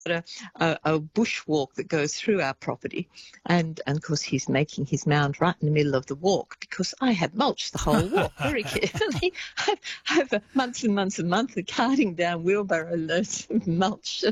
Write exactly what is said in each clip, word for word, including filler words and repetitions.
a, a, a bushwalk that goes through our property, and, and of course he's making his mound right in the middle of the walk because I have mulched the whole walk very carefully. I've, I've months and months and months of carting down wheelbarrow loads of mulch.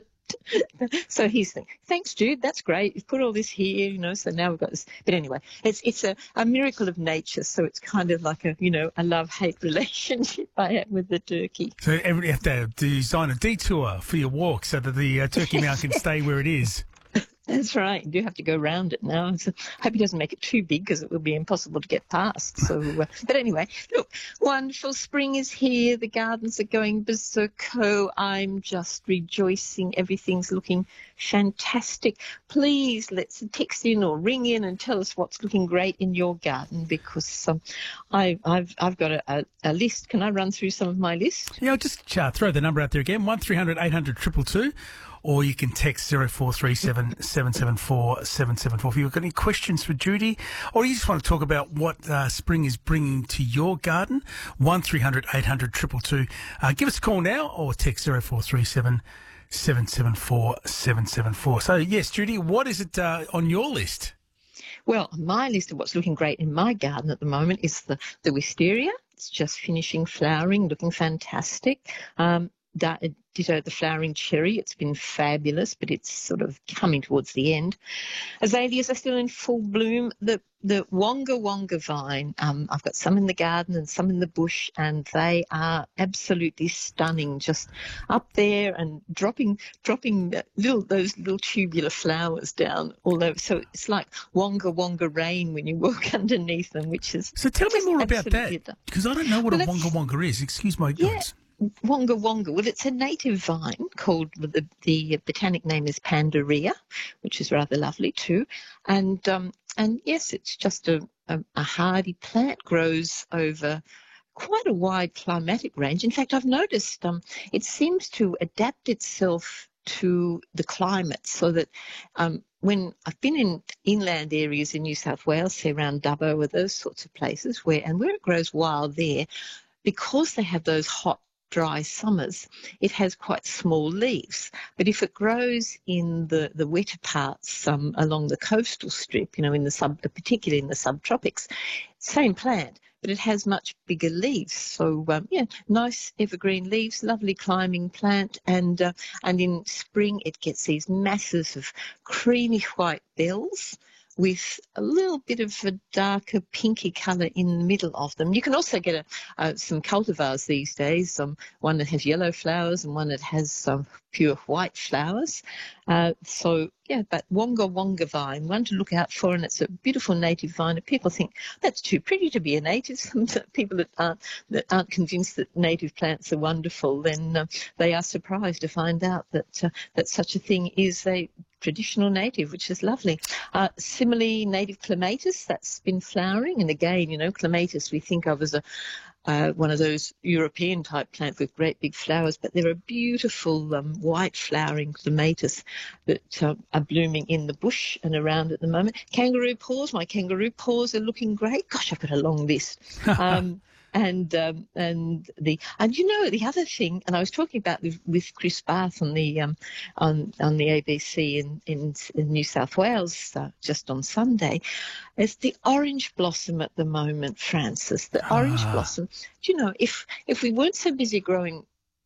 So he's thinking, thanks, Jude, that's great. You've put all this here, you know, so now we've got this. But anyway, it's it's a, a miracle of nature, so it's kind of like a, you know, a love-hate relationship I have with the turkey. So everybody have to design a detour for your walk so that the uh, turkey mound can stay where it is. That's right. You do have to go round it now. So I hope he doesn't make it too big because it will be impossible to get past. So, uh, but anyway, look, wonderful. Spring is here. The gardens are going berserko. I'm just rejoicing. Everything's looking fantastic. Please let's text in or ring in and tell us what's looking great in your garden because um, I, I've I've got a, a, a list. Can I run through some of my list? Yeah, I'll just uh, throw the number out there again: one three hundred eight hundred two two two. Or you can text zero four three seven seven seven four seven seven four if you've got any questions for Judy, or you just want to talk about what uh, spring is bringing to your garden. one three hundred eight hundred two two two. Uh, give us a call now or text zero four three seven seven seven four seven seven four. So, yes, Judy, what is it uh, on your list? Well, my list of what's looking great in my garden at the moment is the, the wisteria. It's just finishing flowering, looking fantastic. Um, Ditto the flowering cherry. It's been fabulous, but it's sort of coming towards the end. Azaleas are still in full bloom. The the Wonga Wonga vine, um, I've got some in the garden and some in the bush, and they are absolutely stunning, just up there and dropping dropping little those little tubular flowers down all over. So it's like Wonga Wonga rain when you walk underneath them, which is... So tell me more about that, because I don't know what well, a Wonga Wonga is. Excuse my ignorance. Yeah. Wonga Wonga, well, it's a native vine called, the, the botanic name is Pandaria, which is rather lovely too. And, um, and yes, it's just a, a, a hardy plant, grows over quite a wide climatic range. In fact, I've noticed um, it seems to adapt itself to the climate so that um, when I've been in inland areas in New South Wales, say around Dubbo or those sorts of places, where and where it grows wild there, because they have those hot, dry summers, it has quite small leaves. But if it grows in the, the wetter parts um, along the coastal strip, you know, in the sub, particularly in the subtropics, same plant, but it has much bigger leaves. So, um, yeah, nice evergreen leaves, lovely climbing plant. And, uh, and in spring, it gets these masses of creamy white bells with a little bit of a darker pinky colour in the middle of them. You can also get a, uh, some cultivars these days, um, one that has yellow flowers and one that has some pure white flowers. Uh, so, yeah, but Wonga Wonga vine, one to look out for, and it's a beautiful native vine. And people think, that's too pretty to be a native. Some people that aren't, that aren't convinced that native plants are wonderful, then uh, they are surprised to find out that, uh, that such a thing is a traditional native, which is lovely. Uh, similarly, native clematis, that's been flowering. And again, you know, clematis we think of as a uh, one of those European-type plants with great big flowers, but there are beautiful um, white-flowering clematis that uh, are blooming in the bush and around at the moment. Kangaroo paws, my kangaroo paws are looking great. Gosh, I've got a long list. Um, And um, and the and you know the other thing, and I was talking about with, with Chris Bath on the um, on on the A B C in in, in New South Wales uh, just on Sunday, is the orange blossom at the moment, Francis. The orange Ah. blossom. Do you know if if we weren't so busy growing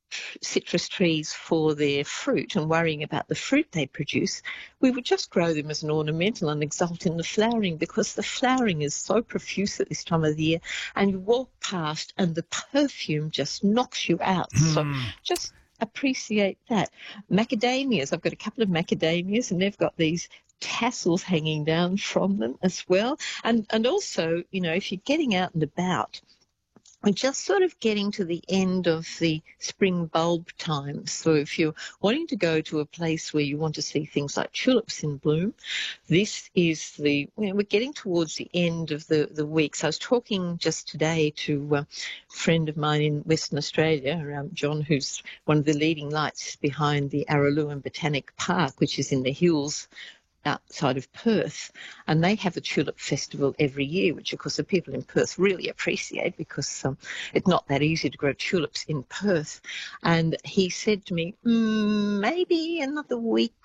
citrus trees for their fruit and worrying about the fruit they produce, we would just grow them as an ornamental and exult in the flowering, because the flowering is so profuse at this time of the year, and you walk past and the perfume just knocks you out. So just appreciate that. Macadamias, I've got a couple of macadamias and they've got these tassels hanging down from them as well. And and also, you know, if you're getting out and about, we're just sort of getting to the end of the spring bulb time. So if you're wanting to go to a place where you want to see things like tulips in bloom, this is the, you know, we're getting towards the end of the, the week. So I was talking just today to a friend of mine in Western Australia, um, John, who's one of the leading lights behind the Araluen Botanic Park, which is in the hills outside of Perth, and they have a tulip festival every year, which of course the people in Perth really appreciate, because um, it's not that easy to grow tulips in Perth. And he said to me, mm, maybe another week